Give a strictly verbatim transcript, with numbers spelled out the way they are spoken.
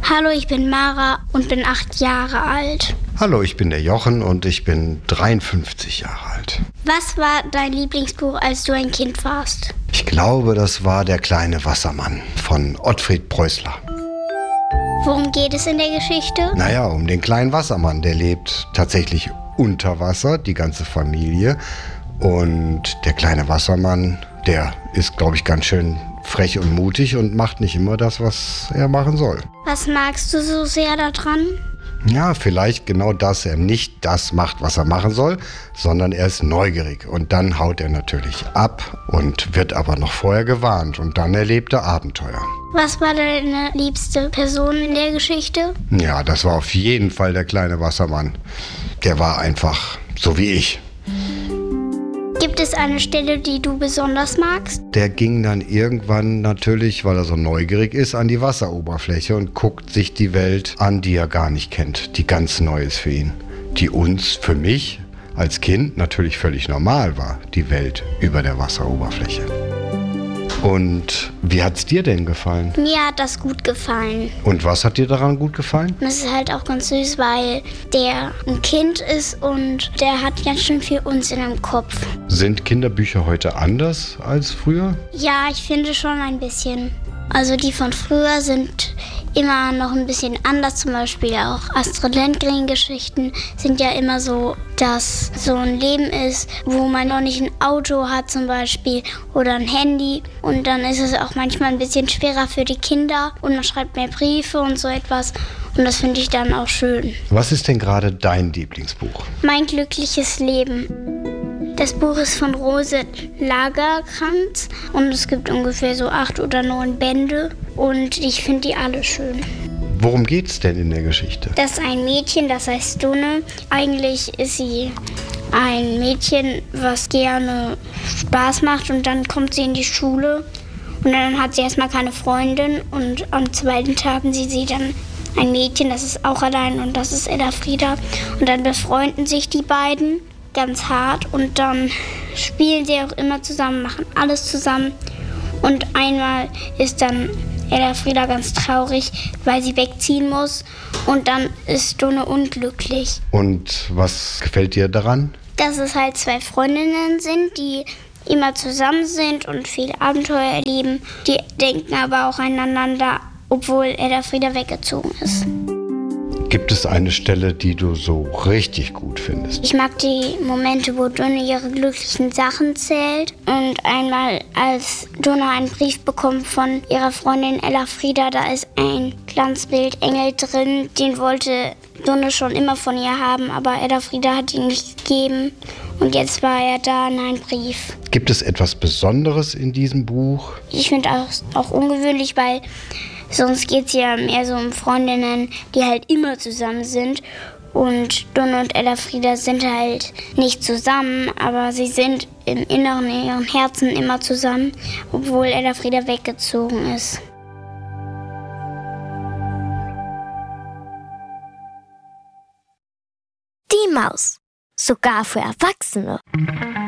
Hallo, ich bin Mara und bin acht Jahre alt. Hallo, ich bin der Jochen und ich bin dreiundfünfzig Jahre alt. Was war dein Lieblingsbuch, als du ein Kind warst? Ich glaube, das war Der kleine Wassermann von Ottfried Preußler. Worum geht es in der Geschichte? Naja, um den kleinen Wassermann. Der lebt tatsächlich unter Wasser, die ganze Familie. Und der kleine Wassermann, der ist, glaube ich, ganz schön frech und mutig und macht nicht immer das, was er machen soll. Was magst du so sehr daran? Ja, vielleicht genau das, er nicht das macht, was er machen soll, sondern er ist neugierig. Und dann haut er natürlich ab und wird aber noch vorher gewarnt. Und dann erlebt er Abenteuer. Was war deine liebste Person in der Geschichte? Ja, das war auf jeden Fall der kleine Wassermann. Der war einfach so wie ich. Gibt es eine Stelle, die du besonders magst? Der ging dann irgendwann natürlich, weil er so neugierig ist, an die Wasseroberfläche und guckt sich die Welt an, die er gar nicht kennt, die ganz neu ist für ihn. Die uns, für mich als Kind, natürlich völlig normal war, die Welt über der Wasseroberfläche. Und wie hat's dir denn gefallen? Mir hat das gut gefallen. Und was hat dir daran gut gefallen? Und es ist halt auch ganz süß, weil der ein Kind ist und der hat ganz schön viel Unsinn im Kopf. Sind Kinderbücher heute anders als früher? Ja, ich finde schon ein bisschen. Also die von früher sind immer noch ein bisschen anders. Zum Beispiel auch Astrid Lindgren-Geschichten sind ja immer so, dass so ein Leben ist, wo man noch nicht ein Auto hat zum Beispiel oder ein Handy. Und dann ist es auch manchmal ein bisschen schwerer für die Kinder und man schreibt mehr Briefe und so etwas. Und das finde ich dann auch schön. Was ist denn gerade dein Lieblingsbuch? Mein glückliches Leben. Das Buch ist von Rose Lagercrantz und es gibt ungefähr so acht oder neun Bände und ich finde die alle schön. Worum geht's denn in der Geschichte? Das ist ein Mädchen, das heißt Dunne. Eigentlich ist sie ein Mädchen, was gerne Spaß macht und dann kommt sie in die Schule und dann hat sie erstmal keine Freundin und am zweiten Tag sieht sie dann ein Mädchen, das ist auch allein und das ist Elfrieda und dann befreunden sich die beiden ganz hart und dann spielen sie auch immer zusammen, machen alles zusammen und einmal ist dann Elfrieda ganz traurig, weil sie wegziehen muss und dann ist Dunne unglücklich. Und was gefällt dir daran? Dass es halt zwei Freundinnen sind, die immer zusammen sind und viel Abenteuer erleben. Die denken aber auch aneinander, obwohl Elfrieda weggezogen ist. Gibt es eine Stelle, die du so richtig gut findest? Ich mag die Momente, wo Dunne ihre glücklichen Sachen zählt. Und einmal, als Dunne einen Brief bekommt von ihrer Freundin Elfrieda, da ist ein Glanzbildengel drin. Den wollte Dunne schon immer von ihr haben, aber Elfrieda hat ihn nicht gegeben. Und jetzt war er da in einem Brief. Gibt es etwas Besonderes in diesem Buch? Ich finde auch, auch ungewöhnlich, weil sonst geht es ja mehr so um Freundinnen, die halt immer zusammen sind. Und Dunne und Elfrieda sind halt nicht zusammen, aber sie sind im Inneren, in ihrem Herzen immer zusammen, obwohl Elfrieda weggezogen ist. Die Maus. Sogar für Erwachsene.